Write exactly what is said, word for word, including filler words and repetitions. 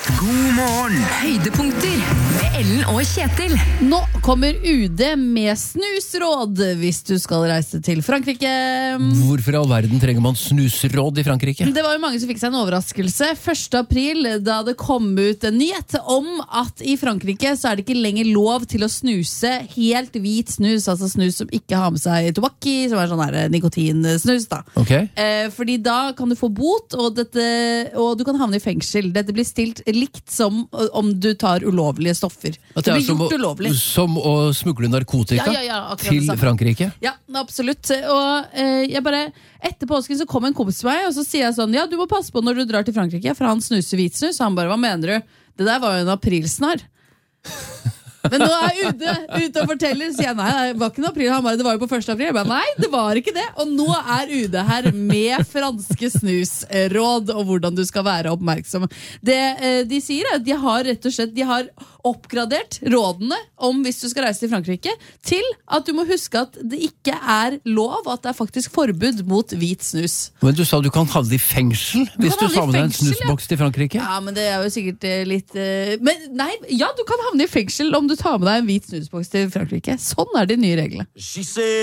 God morgen. Høydepunkter med Ellen og Kjetil. Nå kommer U D med snusråd hvis du skal reise til Frankrike. Hvorfor i all verden trenger man snusråd i Frankrike? Det var jo mange som fikk seg en overraskelse første april da det kom ut en nyhet om at i Frankrike så er det ikke lenger lov til å snuse helt hvit snus, altså snus som ikke har med seg tobakk i, som er sånn her nikotinsnus da. Okay. Eh, fordi da kan du få bot, og, dette, og du kan havne i fengsel. Dette blir stilt likt som om du tar ulovlige stoffer. At det, det er som, blir gjort å, ulovlig. som å smugle narkotika Ja, ja, ja, akkurat det til samme. Frankrike? Ja, absolutt. Og eh, jeg bare, etter påsken så kom en kompis til meg, og så sier jeg sånn, ja, du må passe på når du drar til Frankrike, for han snuser hvitsnus. Han bare, hva mener du? Det der var jo en aprilsnarr. Men nå er U D ute og forteller, sier jeg, nei, det var ikke en april, han bare, det var jo på første april. Jeg bare, nei, det var ikke det. Og nå er U D her med franske snusråd og hvordan du skal være oppmerksom. Det eh, de sier er at de har rett og slett, de har oppgradert rådene om hvis du skal reise til Frankrike, til at du må huske at det ikke er lov, at det er faktisk forbud mot hvit snus. Men du sa du kan havne i fengsel hvis du havne i tar med deg en fengsel, snusboks til Frankrike? Ja, men det er jo sikkert eh, litt eh, Men nei, ja, du kan havne i fengsel om du tar med deg en hvit snusboks til Frankrike. Sånn er de nye reglene.